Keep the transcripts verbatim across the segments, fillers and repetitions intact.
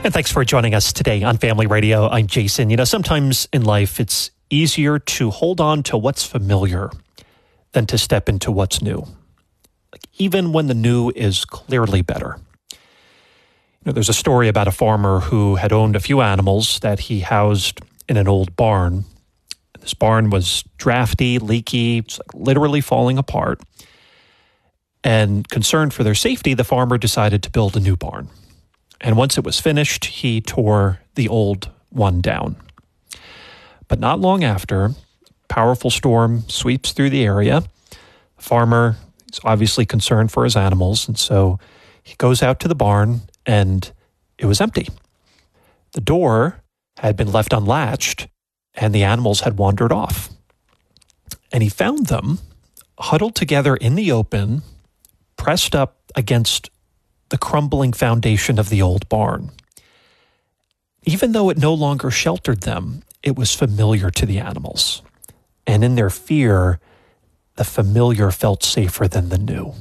And thanks for joining us today on Family Radio. I'm Jason. You know, sometimes in life, it's easier to hold on to what's familiar than to step into what's new, like even when the new is clearly better. You know, there's a story about a farmer who had owned a few animals that he housed in an old barn. This barn was drafty, leaky, it's like literally falling apart. And concerned for their safety, the farmer decided to build a new barn. And once it was finished, he tore the old one down. But not long after, a powerful storm sweeps through the area. The farmer is obviously concerned for his animals, and so he goes out to the barn, and it was empty. The door had been left unlatched, and the animals had wandered off. And he found them huddled together in the open, pressed up against the crumbling foundation of the old barn. Even though it no longer sheltered them, it was familiar to the animals. And in their fear, the familiar felt safer than the new.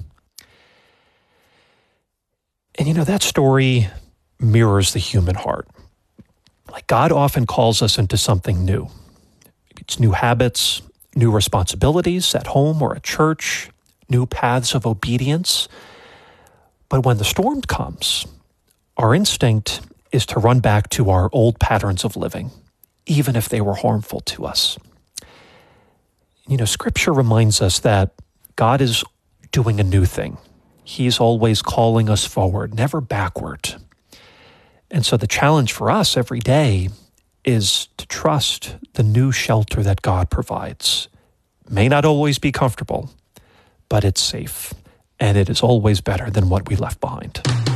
And you know, that story mirrors the human heart. Like God often calls us into something new. Maybe it's new habits, new responsibilities at home or at church, new paths of obedience. But when the storm comes, our instinct is to run back to our old patterns of living, even if they were harmful to us. You know, Scripture reminds us that God is doing a new thing. He's always calling us forward, never backward. And so the challenge for us every day is to trust the new shelter that God provides. It may not always be comfortable, but it's safe. And it is always better than what we left behind.